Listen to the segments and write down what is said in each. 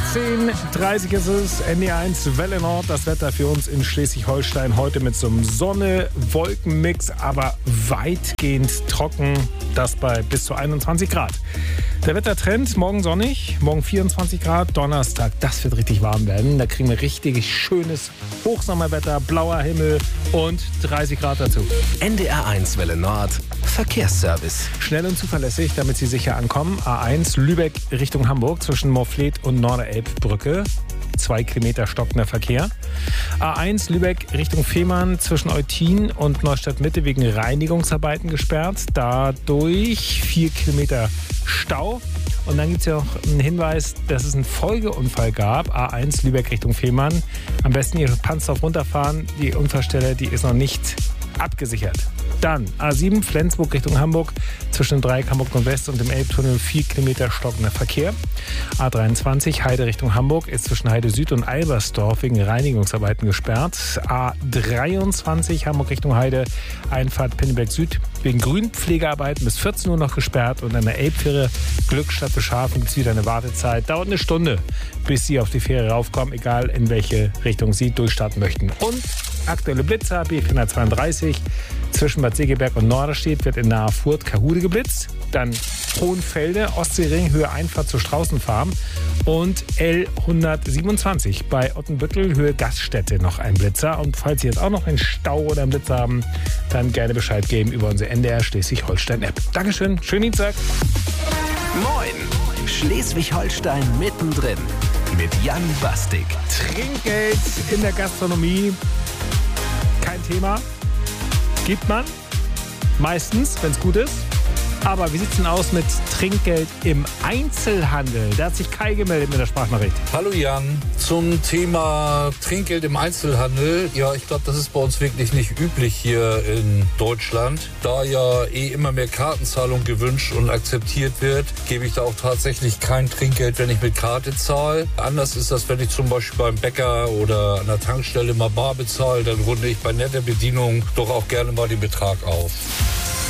10:30 ist es, NDR1 Welle Nord. Das Wetter für uns in Schleswig-Holstein heute mit so einem Sonne-Wolken-Mix, aber weitgehend trocken. Das bei bis zu 21 Grad. Der Wettertrend, morgen sonnig, morgen 24 Grad, Donnerstag, das wird richtig warm werden. Da kriegen wir richtig schönes Hochsommerwetter, blauer Himmel und 30 Grad dazu. NDR1 Welle Nord, Verkehrsservice. Schnell und zuverlässig, damit Sie sicher ankommen. A1 Lübeck Richtung Hamburg zwischen Morfleet und Norderelbbrücke. 2 Kilometer stockender Verkehr. A1 Lübeck Richtung Fehmarn zwischen Eutin und Neustadt Mitte wegen Reinigungsarbeiten gesperrt. Dadurch 4 Kilometer Stau. Und dann gibt es ja noch einen Hinweis, dass es einen Folgeunfall gab. A1 Lübeck Richtung Fehmarn. Am besten Ihre Panzerhof runterfahren. Die Unfallstelle, die ist noch nicht abgesichert. Dann A7 Flensburg Richtung Hamburg zwischen Dreieck Hamburg Nordwest und dem Elbtunnel 4 Kilometer stockender Verkehr. A23 Heide Richtung Hamburg ist zwischen Heide Süd und Albersdorf wegen Reinigungsarbeiten gesperrt. A23 Hamburg Richtung Heide Einfahrt Pinneberg Süd wegen Grünpflegearbeiten bis 14 Uhr noch gesperrt. Und an der Elbfähre Glückstadt Beschafen gibt es wieder eine Wartezeit. Dauert eine Stunde, bis Sie auf die Fähre raufkommen, egal in welche Richtung Sie durchstarten möchten. Und aktuelle Blitzer B432 zwischen Bad Segeberg und Norderstedt wird in naher Furt Kahude geblitzt. Dann Hohenfelde, Ostseering, Höhe Einfahrt zur Straußenfarm. Und L127 bei Ottenbüttel, Höhe Gaststätte noch ein Blitzer. Und falls Sie jetzt auch noch einen Stau oder einen Blitzer haben, dann gerne Bescheid geben über unsere NDR Schleswig-Holstein-App. Dankeschön, schönen Dienstag. Moin, Schleswig-Holstein mittendrin mit Jan Bastik. Trinkgeld in der Gastronomie, kein Thema. Gibt man, meistens, wenn es gut ist. Aber wie sieht es denn aus mit Trinkgeld im Einzelhandel? Da hat sich Kai gemeldet mit der Sprachnachricht. Hallo Jan, zum Thema Trinkgeld im Einzelhandel. Ja, ich glaube, das ist bei uns wirklich nicht üblich hier in Deutschland. Da ja immer mehr Kartenzahlung gewünscht und akzeptiert wird, gebe ich da auch tatsächlich kein Trinkgeld, wenn ich mit Karte zahle. Anders ist das, wenn ich zum Beispiel beim Bäcker oder an der Tankstelle mal bar bezahle, dann runde ich bei netter Bedienung doch auch gerne mal den Betrag auf.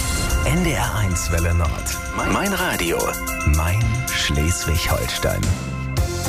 NDR1 Welle Nord. Mein Radio. Mein Schleswig-Holstein.